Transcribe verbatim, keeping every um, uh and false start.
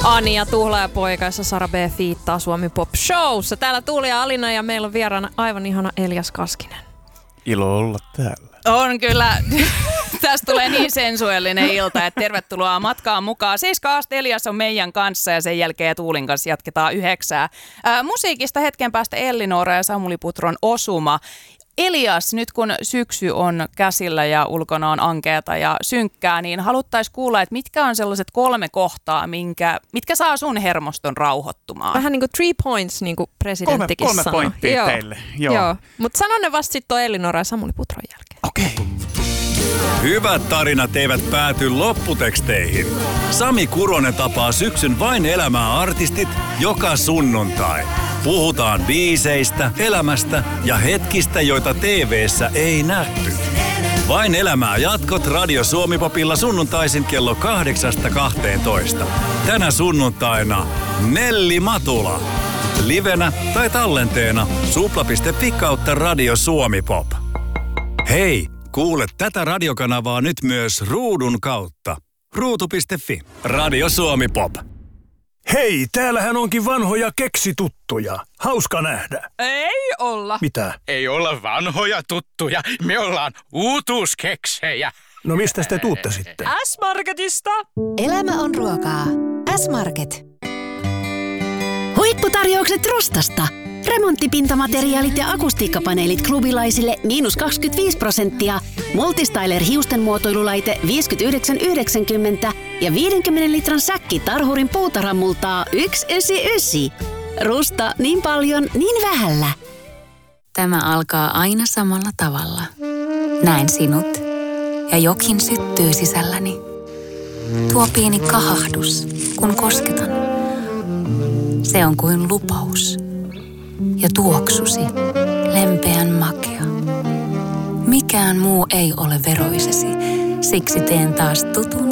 Anja Tuhlaajapoikaissa Sara B. fiittaa Suomi Pop Showssa. Täällä Tuuli ja Alina ja meillä on vieraana aivan ihana Elias Kaskinen. Ilo olla täällä. On kyllä. Tästä tulee niin sensuellinen ilta, että tervetuloa matkaan mukaan. Seiska asti Elias on meidän kanssa ja sen jälkeen Tuulin kanssa jatketaan yhdeksää. Ää, musiikista hetken päästä Ellinora ja Samuli Putron osuma. Elias, nyt kun syksy on käsillä ja ulkona on ankeata ja synkkää, niin haluttaisiin kuulla, että mitkä on sellaiset kolme kohtaa, minkä, mitkä saa sun hermoston rauhoittumaan? Vähän niin kuin three points, niin kuin presidenttikin kolme, sanoi. Kolme pointtia Joo. teille. Joo. Joo. Mutta sano ne vasta sitten Ellinora ja Samuli Putron jälkeen. Okei. Okay. Hyvät tarinat eivät pääty lopputeksteihin. Sami Kuronen tapaa syksyn Vain elämää -artistit joka sunnuntai. Puhutaan biiseistä, elämästä ja hetkistä, joita T V:ssä ei nähty. Vain elämää -jatkot Radio Suomi Popilla sunnuntaisin kello kahdeksasta kahteentoista. Tänä sunnuntaina Nelli Matula. Livenä tai tallenteena supla piste fi kautta Radio Suomi Pop. Hei! Kuule tätä radiokanavaa nyt myös ruudun kautta. ruutu piste fi. Radio Suomi Pop. Hei, täällähän onkin vanhoja keksituttuja. Hauska nähdä. Ei olla. Mitä? Ei olla vanhoja tuttuja. Me ollaan uutuuskeksejä. No mistä te tuutte sitten? S-Marketista. Elämä on ruokaa. S-Market. Huipputarjoukset Rustasta. Remonttipintamateriaalit ja akustiikkapaneelit klubilaisille miinus kaksikymmentäviisi prosenttia, Multistyler hiustenmuotoilulaite viisikymmentäyhdeksän yhdeksänkymmentä ja viidenkymmenen litran säkki Tarhurin puutarhamultaa yksi yhdeksänkymmentäyhdeksän. Rusta niin paljon, niin vähällä. Tämä alkaa aina samalla tavalla. Näen sinut ja jokin syttyy sisälläni. Tuo pieni kahahdus, kun kosketan. Se on kuin lupaus. Ja tuoksusi, lempeän makea. Mikään muu ei ole veroisesi, siksi teen taas tutun